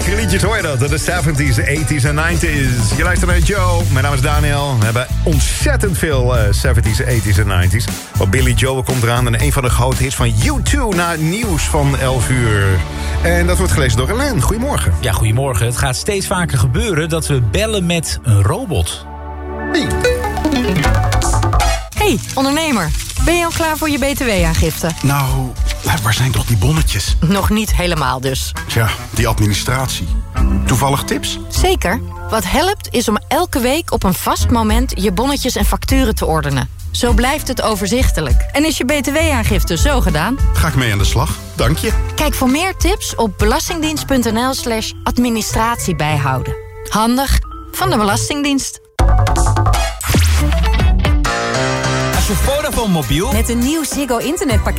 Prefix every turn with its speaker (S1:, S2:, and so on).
S1: Lekkere liedjes, hoor je dat? De 70s, 80s en 90s. Je luistert naar Joe. Mijn naam is Daniel. We hebben ontzettend veel 70s, 80s en 90s. Want Billy Joel komt eraan en een van de grote hits van U2 na het nieuws van 11 uur. En dat wordt gelezen door Ellen. Goedemorgen.
S2: Ja, goedemorgen. Het gaat steeds vaker gebeuren dat we bellen met een robot.
S3: Hey, ondernemer. Ben je al klaar voor je btw-aangifte?
S4: Nou, waar zijn toch die bonnetjes?
S3: Nog niet helemaal dus.
S4: Tja, die administratie. Toevallig tips?
S3: Zeker. Wat helpt is om elke week op een vast moment je bonnetjes en facturen te ordenen. Zo blijft het overzichtelijk. En is je btw-aangifte zo gedaan?
S4: Ga ik mee aan de slag, dank je.
S3: Kijk voor meer tips op belastingdienst.nl/administratie bijhouden. Handig van de Belastingdienst.
S2: Als je Vodafone mobiel
S5: met een nieuw Ziggo internetpakket